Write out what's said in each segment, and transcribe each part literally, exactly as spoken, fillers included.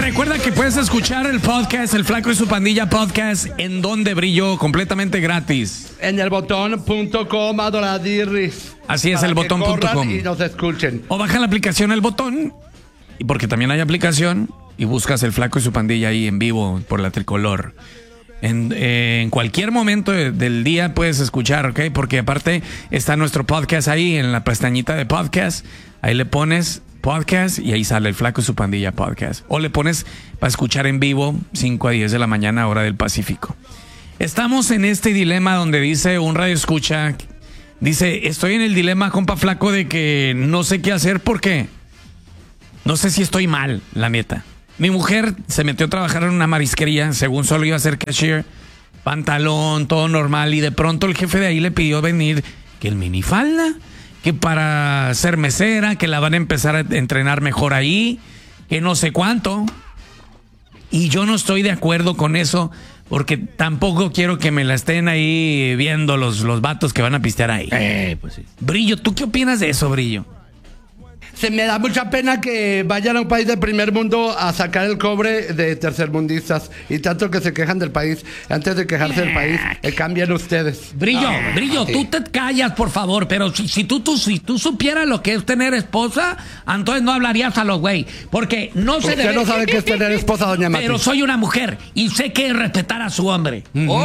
recuerda que puedes escuchar el podcast, El Flaco y su Pandilla podcast, ¿en dónde, Brillo? Completamente gratis. En el botón punto com, adoradirris. Así es, el botón punto com. Y nos escuchen. O baja la aplicación El Botón, y porque también hay aplicación, y buscas El Flaco y su Pandilla ahí en vivo por la tricolor. En, eh, en cualquier momento de, del día puedes escuchar, ¿ok? Porque aparte está nuestro podcast ahí en la pestañita de podcast. Ahí le pones podcast y ahí sale El Flaco y su Pandilla podcast. O le pones para escuchar en vivo cinco a diez de la mañana, hora del Pacífico. Estamos en este dilema donde dice un radio escucha, dice, estoy en el dilema, compa Flaco, de que no sé qué hacer porque no sé si estoy mal, la neta. Mi mujer se metió a trabajar en una marisquería, según solo iba a ser cashier, pantalón, todo normal, y de pronto el jefe de ahí le pidió venir que el minifalda, que para ser mesera, que la van a empezar a entrenar mejor ahí, que no sé cuánto. Y yo no estoy de acuerdo con eso, porque tampoco quiero que me la estén ahí viendo los, los vatos que van a pistear ahí. Eh, pues sí. Brillo, ¿tú qué opinas de eso, Brillo? Se me da mucha pena que vayan a un país de primer mundo a sacar el cobre de tercermundistas. Y tanto que se quejan del país. Antes de quejarse del país, eh, cambian ustedes. Brillo, Ah, Brillo, sí. tú te callas, por favor. Pero si, si, tú, tú, si tú supieras lo que es tener esposa, entonces no hablarías a los güey. Porque no se Usted debe... no sabe qué es tener esposa, doña Mati. Pero soy una mujer y sé que es respetar a su hombre.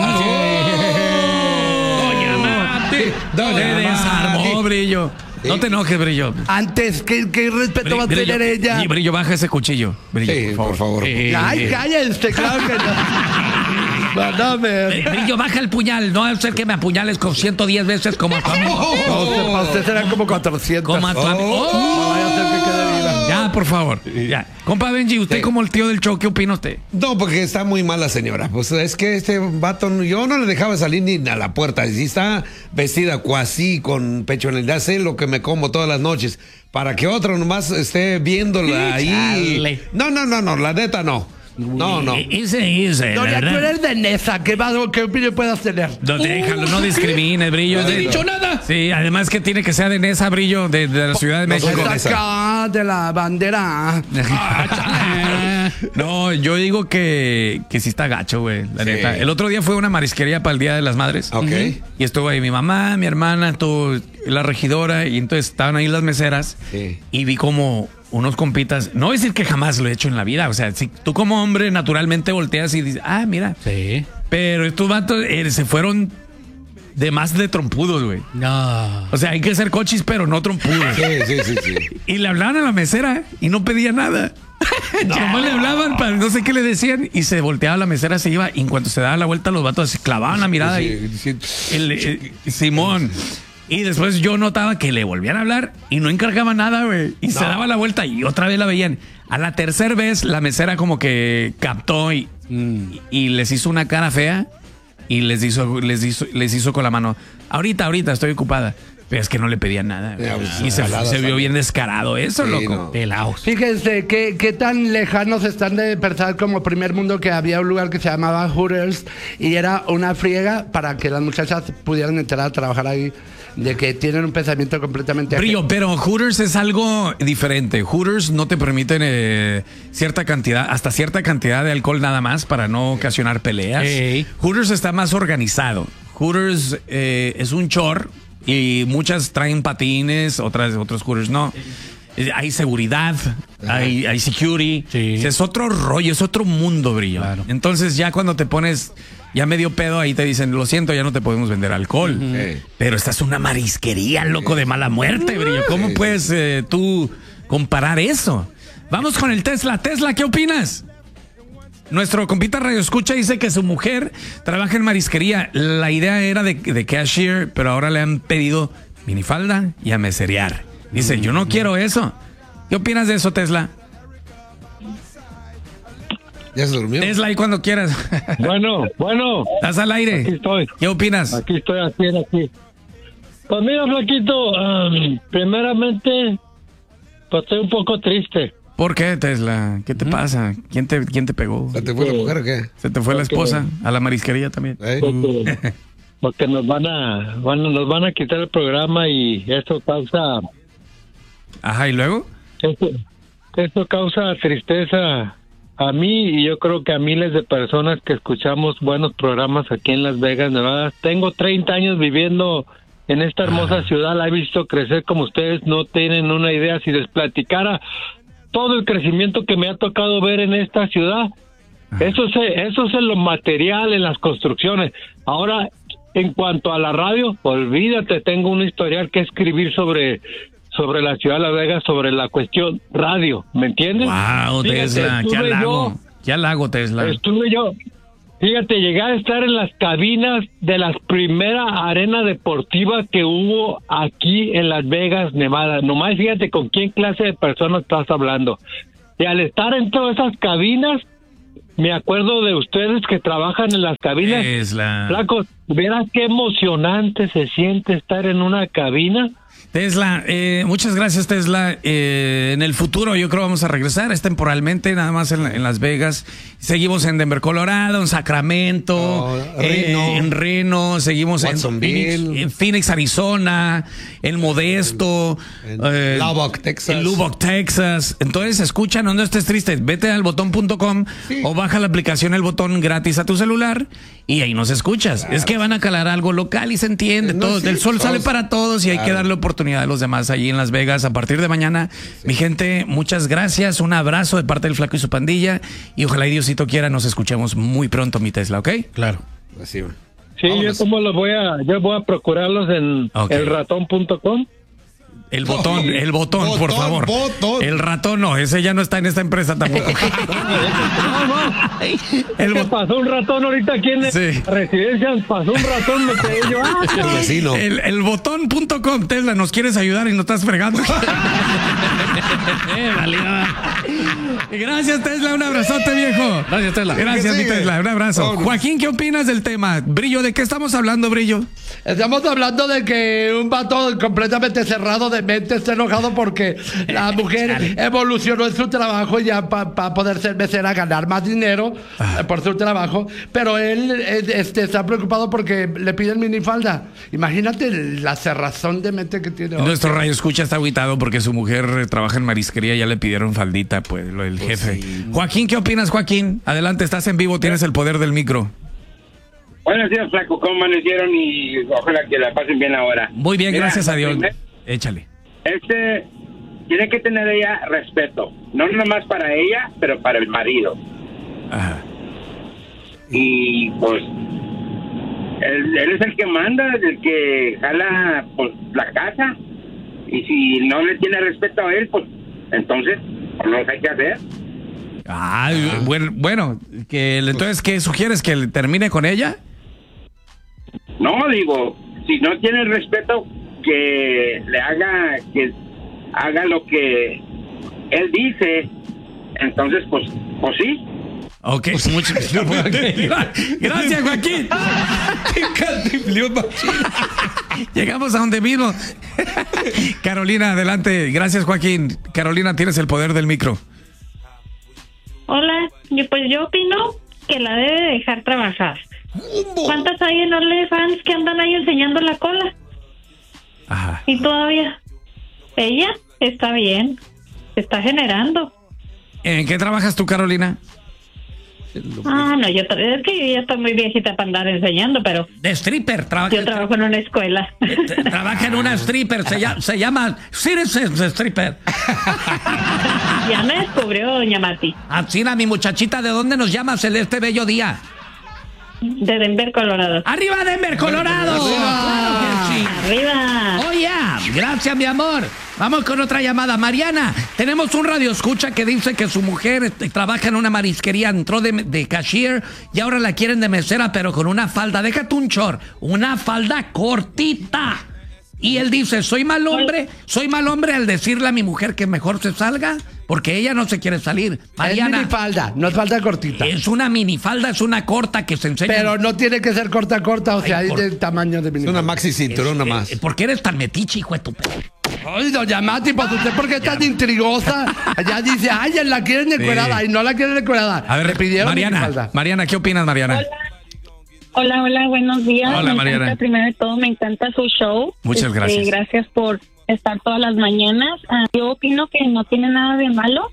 Doña Mati, Doña te desarmó, Mati. Brillo. No te enojes, Brillo. Antes, ¿qué, qué respeto va a Brillo, tener ella? y Brillo, baja ese cuchillo. Brillo, Sí, por favor. Eh, Ay, cállense, claro que no. No, no, me... Brillo, baja el puñal. No es ser que me apuñales con ciento diez veces como a tu amigo. Para usted, para usted serán como cuatrocientos. Como a tu amigo. No vaya a ser que quede viva. Ya, por favor. Ya. Compa Benji, usted Sí. como el tío del show, ¿qué opina usted? No, porque está muy mala señora. Pues es que este vato, yo no le dejaba salir ni a la puerta. Si está vestida cuasi con pecho en el, ya sé lo que me como todas las noches. Para que otro nomás esté viéndola ahí. Chale. No, no, no, no, la neta no. No, no. Ese, ese. Doña, tú ¿verdad? eres de Nesa. ¿Qué, va- qué opinión puedas tener? No, déjalo, no discrimines, Brillo. No he De- dicho nada. Sí, además que tiene que ser de Nesa, Brillo, de, de la Ciudad de No soy México. de Es Nesa. acá de la bandera. No, yo digo que, que sí está gacho, güey, la Sí. neta. El otro día fue una marisquería para el Día de las Madres. Ok. Y estuvo ahí mi mamá, mi hermana, todo, la regidora, y entonces estaban ahí las meseras. Sí. Y vi como unos compitas, no voy a decir que jamás lo he hecho en la vida, o sea, si tú como hombre naturalmente volteas y dices, ah, mira. Sí. Pero estos vatos eh, se fueron de más de trompudos, güey. No. O sea, hay que ser cochis, pero no trompudos. Sí, sí, sí, sí. Y le hablaban a la mesera y no pedía nada. Nomás le hablaban para no sé qué le decían y se volteaba la mesera, se iba y en cuanto se daba la vuelta los vatos se clavaban la mirada ahí. Sí, sí. El, eh, Simón. Y después yo notaba que le volvían a hablar y no encargaba nada, güey. Y se daba la vuelta y otra vez la veían. A la tercera vez la mesera como que captó y, y les hizo una cara fea y les hizo, les hizo, les hizo con la mano. Ahorita, ahorita estoy ocupada. Pero es que no le pedían nada. Ya, güey. pues, Y se, jalada se vio sale. bien descarado eso, Sí, loco. no. Pelaos. Fíjense qué, qué tan lejanos están de pensar como primer mundo que había un lugar que se llamaba Hooters y era una friega para que las muchachas pudieran entrar a trabajar ahí, de que tienen un pensamiento completamente Brillo, pero Hooters es algo diferente. Hooters no te permiten eh, cierta cantidad, hasta cierta cantidad de alcohol nada más para no ocasionar peleas. Ey. Hooters está más organizado. Hooters eh, es un chor y muchas traen patines, otras otros Hooters no. Eh, Hay seguridad, hay, hay security. Sí. Es otro rollo, es otro mundo, Brillo. Claro. Entonces ya cuando te pones ya medio pedo, ahí te dicen, lo siento, ya no te podemos vender alcohol. Sí. Pero esta es una marisquería, loco, de mala muerte, Brillo. ¿Cómo Sí. puedes eh, tú comparar eso? Vamos con el Tesla. Tesla, ¿qué opinas? Nuestro compita Radio Escucha dice que su mujer trabaja en marisquería. La idea era de, de cashier, pero ahora le han pedido minifalda y a meserear. Dice, yo no quiero eso. ¿Qué opinas de eso, Tesla? ¿Ya se durmió? Tesla, ahí cuando quieras. Bueno, bueno, Estás al aquí aire. estoy, ¿Qué opinas? aquí estoy, aquí, aquí. Pues mira, Flaquito, um, primeramente, pues estoy un poco triste. ¿Por qué, Tesla? ¿Qué te pasa? ¿Quién te, quién te pegó? ¿Se te fue la mujer o qué? ¿Se te fue la Porque- esposa? ¿A la marisquería también? ¿Eh? Porque, porque nos van a, van a- nos van a quitar el programa y eso causa, Ajá, ¿y luego? eso, eso causa tristeza a mí y yo creo que a miles de personas que escuchamos buenos programas aquí en Las Vegas, Nevada. Tengo treinta años viviendo en esta hermosa ciudad, la he visto crecer como ustedes no tienen una idea. Si les platicara todo el crecimiento que me ha tocado ver en esta ciudad, eso es, eso es en lo material, en las construcciones. Ahora, en cuanto a la radio, olvídate, tengo un historial que escribir sobre sobre la ciudad de Las Vegas, sobre la cuestión radio, ¿me entiendes? Wow, Fíjate, Tesla, qué estuve halago, yo- qué halago, Tesla. Estuve yo, fíjate, llegué a estar en las cabinas de la primera arena deportiva que hubo aquí en Las Vegas, Nevada. Nomás fíjate con quién clase de personas estás hablando. Y al estar en todas esas cabinas, me acuerdo de ustedes que trabajan en las cabinas. Tesla. Flacos, verás qué emocionante se siente estar en una cabina. Tesla, eh, muchas gracias, Tesla. Eh, en el futuro yo creo vamos a regresar, es temporalmente, nada más en, en Las Vegas. Seguimos en Denver, Colorado, en Sacramento, Oh, eh, Reno. en Reno, seguimos en Watsonville. Phoenix, en Phoenix, Arizona, en Modesto, En eh, Lubbock, Texas. En Lubbock, Texas. Entonces, escucha, no, no estés triste, vete al botón punto com Sí. o baja la aplicación El Botón gratis a tu celular y ahí nos escuchas. Es que van a calar algo local y se entiende. No, todo, sí, el sol todos- sale para todos y hay que Claro. darle oportunidad a los demás allí en Las Vegas a partir de mañana. Mi gente, muchas gracias. Un abrazo de parte del Flaco y su pandilla. Y ojalá y Diosito quiera nos escuchemos muy pronto, mi Tesla, ¿ok? Claro. Así va. Sí, Vámonos. yo como los voy a, yo voy a procurarlos en Ok. el ratón punto com. El botón, el botón, por Botón, favor. botón. El ratón no, ese ya no está en esta empresa tampoco. El ¿Qué bot- pasó un ratón ahorita aquí en Sí. la residencia? Pasó un ratón, me quedé yo. ah, El vecino. El, el botón punto com, Tesla, ¿nos quieres ayudar y no estás fregando? Eh, valió. Gracias, Tesla, un abrazote, viejo. Gracias, Tesla. Gracias, mi sigue? Tesla, un abrazo. Vámonos. Joaquín, ¿qué opinas del tema? Brillo, ¿de qué estamos hablando, Brillo? Estamos hablando de que un vato completamente cerrado de mente está enojado porque la mujer evolucionó en su trabajo ya para poder ser mesera, ganar más dinero eh, por su trabajo, pero él eh, este, está preocupado porque le piden minifalda. Imagínate la cerrazón de mente que tiene. Nuestro radio escucha está aguitado porque su mujer eh, trabaja en marisquería y ya le pidieron faldita, pues, lo del jefe. Joaquín, ¿qué opinas, Joaquín? Adelante, estás en vivo, tienes el poder del micro. Buenos días, Flaco. ¿Cómo amanecieron? Y ojalá que la pasen bien ahora. Muy bien, Mira, gracias a Dios. primer- Échale. Este, tiene que tener ella respeto. No nomás para ella, pero para el marido. Ajá. Y pues, él, él es el que manda, el que jala pues, la casa. Y si no le tiene respeto a él, pues, entonces, pues, no sé qué hacer. Ah, bueno, bueno, que entonces, ¿qué sugieres? ¿Que termine con ella? No, digo, si no tiene respeto, que le haga, que haga lo que él dice, entonces, pues, pues sí. Ok, mucho- gracias, Joaquín. Llegamos a donde mismo. Carolina, adelante. Gracias, Joaquín. Carolina, tienes el poder del micro. Hola, y pues yo opino que la debe dejar trabajar. ¿Cuántas hay en OnlyFans que andan ahí enseñando la cola? Ajá. Y todavía ella está bien, está generando. ¿En qué trabajas tú, Carolina? Ah, no, yo tra- es que yo ya estoy muy viejita para andar enseñando, pero De stripper, trabaja. yo trabajo en una escuela. Trabaja en una stripper, se llama, se llama Citizens Stripper. Ya me descubrió doña Mati, Ancina, mi muchachita, ¿de dónde nos llamas en este bello día? de Denver, Colorado. ¡Arriba, Denver, Colorado! ¡Claro que sí! Arriba. Oye, gracias, mi amor. Vamos con otra llamada. Mariana, tenemos un radio escucha que dice que su mujer este, trabaja en una marisquería, entró de, de cashier y ahora la quieren de mesera, pero con una falda, déjate un short, una falda cortita. Y él dice, soy mal hombre, soy mal hombre al decirle a mi mujer que mejor se salga, porque ella no se quiere salir. Es Mariana, minifalda, no es falda cortita. es una minifalda, es una corta que se enseña. Pero no tiene que ser corta, corta, o sea, Ay, hay por- de tamaño de Es minifalda. una maxi cinturón Eh, nomás. eh, ¿Por qué eres tan metiche, hijo de tu pe- Ay, doña Mati, pues usted porque es tan intrigosa. Ya dice, ay, él la quieren encuerada, y no la quieren encuerada. A ver, Le pidieron Mariana, minifalda. Mariana, ¿qué opinas, Mariana? Hola, hola, buenos días. Hola, me Mariana. encanta, primero de todo, me encanta su show. Muchas Este, gracias. Gracias por estar todas las mañanas. Ah, yo opino que no tiene nada de malo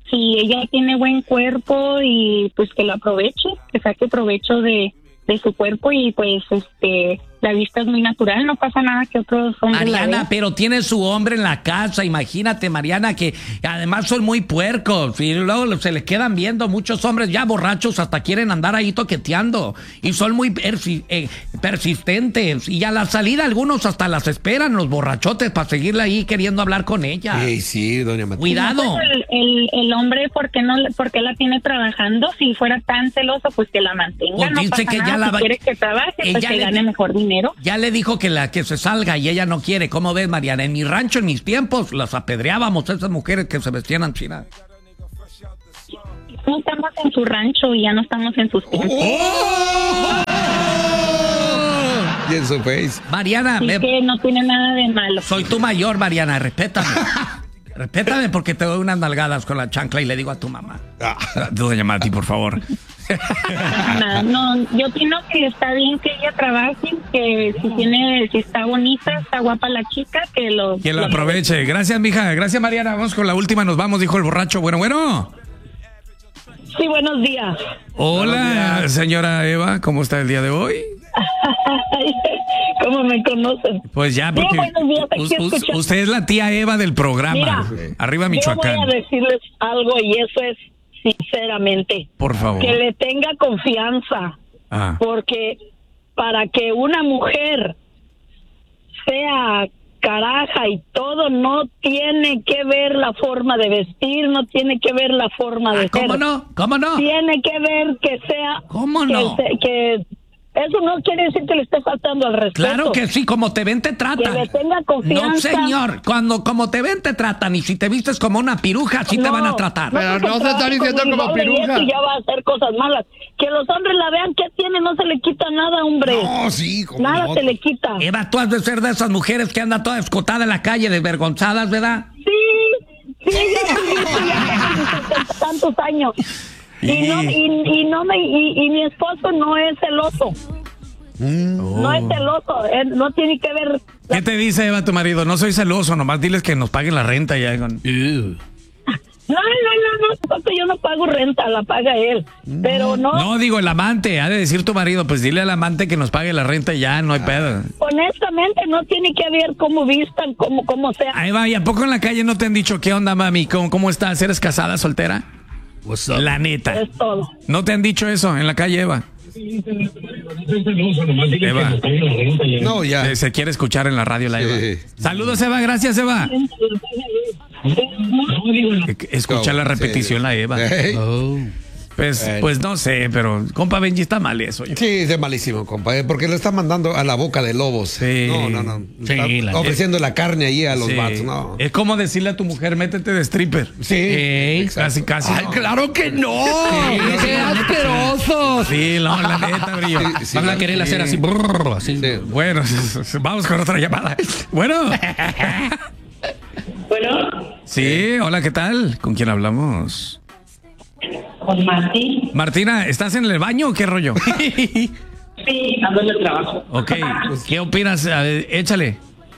si ella tiene buen cuerpo y pues que lo aproveche, que saque provecho de, de su cuerpo y pues este la vista es muy natural, no pasa nada que otros hombres la Mariana, vean. pero tiene su hombre en la casa, imagínate, Mariana, que además son muy puercos y luego se les quedan viendo muchos hombres ya borrachos, hasta quieren andar ahí toqueteando y son muy persi- eh, persistentes y a la salida algunos hasta las esperan, los borrachotes, para seguirle ahí queriendo hablar con ella. Sí, sí, doña Matilde. Cuidado. Pues el, el, el hombre, ¿por qué no, por qué la tiene trabajando? Si fuera tan celoso, pues que la mantenga, Pues no dice pasa que nada. ya la Si va- quiere que trabaje, pues Ella que le- gane mejor dinero. Ya le dijo que la que se salga y ella no quiere. ¿Cómo ves, Mariana? En mi rancho, en mis tiempos, las apedreábamos a esas mujeres que se vestían en China. No estamos en su rancho y ya no estamos en sus tiempos. ¡Oh! Y en su face. Mariana, Así me- que no tiene nada de malo. soy tu mayor, Mariana, respétame. Respétame porque te doy unas nalgadas con la chancla y le digo a tu mamá. Ah. Doña Mati, por favor. Nada, no, yo opino que está bien que ella trabaje, que si tiene, si está bonita, está guapa la chica, que lo... Que lo aproveche. Gracias, mija. Gracias, Mariana. Vamos con la última. Nos vamos, dijo el borracho. Bueno, bueno. Sí, buenos días. Hola, señora Eva. ¿Cómo está el día de hoy? ¿Cómo me conocen? Pues ya, Sí, porque buenos días, aquí us- us- escuchando. usted es la tía Eva del programa. Mira, Arriba Michoacán. Yo voy a decirles algo y eso es sinceramente. Por favor. Que le tenga confianza, Ah. porque para que una mujer sea caraja y todo, no tiene que ver la forma de vestir, no tiene que ver la forma de Ah, ¿cómo ser. no? ¿Cómo no? Tiene que ver que sea... ¿Cómo que no? se- que eso no quiere decir que le esté faltando al respeto. Claro que sí, como te ven te tratan. Que le tenga confianza. No, señor, cuando como te ven te tratan y si te vistes como una piruja, así te No, van a tratar. Pero no se está diciendo como doble y piruja. eso ya va a hacer cosas malas. Que los hombres la vean, ¿qué tiene? No se le quita nada, hombre. No, sí, como Nada no. se le quita. Eva, tú has de ser de esas mujeres que andan toda escotada en la calle, desvergonzadas, ¿verdad? Sí, sí, yo sí, yo ya tengo tantos años. Y no, y, y no me, y, y mi esposo no es celoso. No es celoso, él no tiene que ver. ¿Qué te dice Eva, tu marido? No soy celoso, nomás diles que nos paguen la renta ya. Con... No, no, no, no, tampoco yo no pago renta, la paga él. Pero no, No, digo, el amante. Ha de decir tu marido, pues dile al amante que nos pague la renta y ya, no hay pedo. honestamente no tiene que ver cómo vistan, cómo, cómo sea. Ahí va, ¿y a poco en la calle no te han dicho qué onda, mami? ¿Cómo, cómo estás? ¿Eres casada, soltera? La neta. Es todo. ¿No te han dicho eso en la calle, Eva? Eva. No, ya. Eh, Se quiere escuchar en la radio la Eva. Sí. Saludos, Eva. Gracias, Eva. Eh, Escucha la repetición, la Eva. Ey. Pues, Bueno. pues no sé, pero compa Benji está mal eso. yo. Sí, es malísimo, compa, eh, porque lo está mandando a la boca de lobos. Sí. No, no, no. Sí, Está la- ofreciendo la carne ahí a los Sí. vatos, no. Es como decirle a tu mujer, métete de stripper. Sí. Ey, exacto. casi, casi. ¡Ay, no. claro que no! ¡Qué asquerosos! Sí, no, la neta, brillo. Sí, sí, Van a sí. quererle hacer así, brrr, así. Sí. Bueno, vamos con otra llamada. Bueno. Bueno, Sí, hola, ¿qué tal? ¿Con quién hablamos? con Mati. Martina, ¿estás en el baño o qué rollo? Sí, ando en el trabajo. Ok, ¿qué opinas? A ver, échale.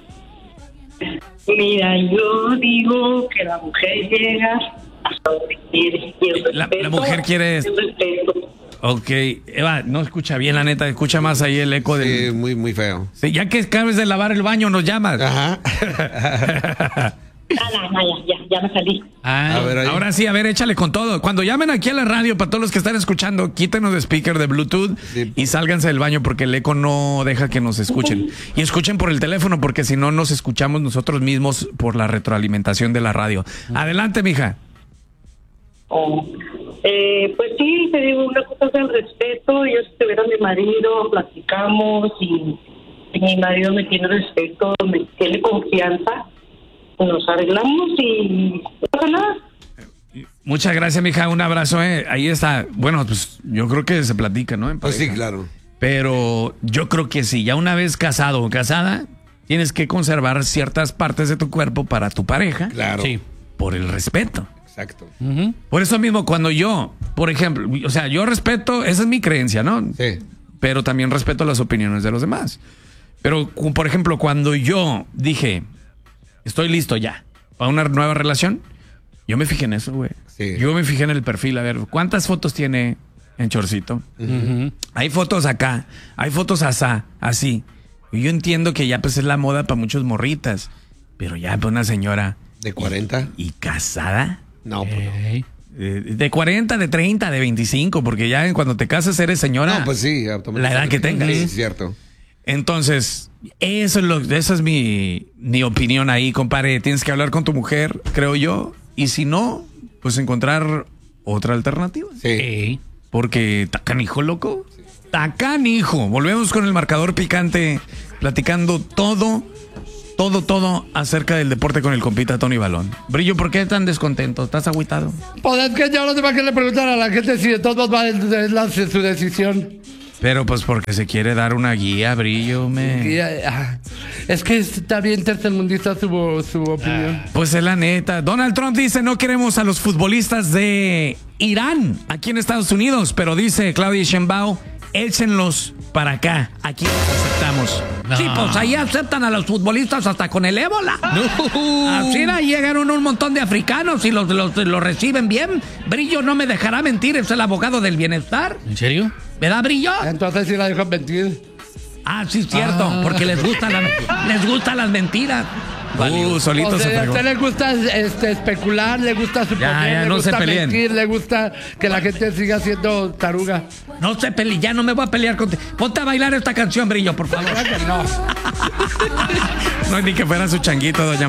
Mira, yo digo que la mujer llega hasta donde quiere. Y el La- respeto, la mujer quiere- el respeto. Ok, Eva, no escucha bien, la neta, escucha más ahí el eco Sí, del... muy, muy feo. Sí, ya que acabes de lavar el baño, nos llamas. Ajá. Ah, no, no, ya, ya, ya me salí. Ah, A ver ahí. ahora sí, a ver, échale con todo. Cuando llamen aquí a la radio, para todos los que están escuchando, quítenos de speaker de Bluetooth Sí. y sálganse del baño porque el eco no deja que nos escuchen. Y escuchen por el teléfono porque si no nos escuchamos nosotros mismos por la retroalimentación de la radio. Adelante, mija. Oh. Eh, pues sí, te digo, una cosa es el respeto. Yo si tuviera a mi marido, platicamos y, y mi marido me tiene respeto, me tiene confianza, nos arreglamos y no pasa nada. Muchas gracias, mija. Un abrazo, eh. Ahí está. Bueno, pues yo creo que se platica, ¿no? En Pues sí, pareja. claro. Pero yo creo que sí, ya una vez casado o casada, tienes que conservar ciertas partes de tu cuerpo para tu pareja. Claro. Sí. Por el respeto. Exacto. Por eso mismo, cuando yo, por ejemplo, o sea, yo respeto, esa es mi creencia, ¿no? Sí. Pero también respeto las opiniones de los demás. Pero, cu- por ejemplo, cuando yo dije, estoy listo ya para una nueva relación, Yo me fijé en eso, güey. Sí. Yo me fijé en el perfil. A ver, ¿cuántas fotos tiene en chorcito? Uh-huh. Hay fotos acá, hay fotos asá, así. Y yo entiendo que ya pues es la moda para muchos morritas. Pero ya pues una señora... ¿De cuarenta? ¿Y casada? No, pues no. Eh, de cuarenta, de treinta, de veinticinco, porque ya cuando te casas eres señora. No, pues sí, la edad que tengas. Sí, es cierto. Entonces, eso es lo, esa es mi, mi opinión ahí, compadre. Tienes que hablar con tu mujer, creo yo. Y si no, pues encontrar otra alternativa. Sí. Porque está canijo, loco. Está canijo. Volvemos con el marcador picante, platicando todo, todo, todo acerca del deporte con el compita Tony Balón. Brillo, ¿por qué tan descontento? ¿Estás agüitado? Pues es que yo no sé para qué le preguntan a la gente si de todos modos va a es la, su decisión. Pero pues porque se quiere dar una guía, Brillo, me... Guía, ah, es que está bien tercermundista su, su opinión. Pues es la neta. Donald Trump dice no queremos a los futbolistas de Irán aquí en Estados Unidos, pero dice Claudia Sheinbaum, échenlos para acá. Aquí los aceptamos. No. Sí, pues ahí aceptan a los futbolistas hasta con el ébola. No. Así era, llegaron un montón de africanos y los, los, los reciben bien. Brillo no me dejará mentir, es el abogado del bienestar. ¿En serio? ¿Verdad, Brillo? Entonces sí la dejan mentir. Ah, sí, cierto, ah. porque les gustan la, les gustan las mentiras. Uh, solito o sea, se a fregó. usted le gusta este, especular, le gusta suponer, ya, ya, le no gusta se mentir, le gusta que la gente siga siendo taruga. No se pelee, ya no me voy a pelear contigo. Ponte a bailar esta canción, Brillo, por favor. No. No, ni que fuera su changuito, doña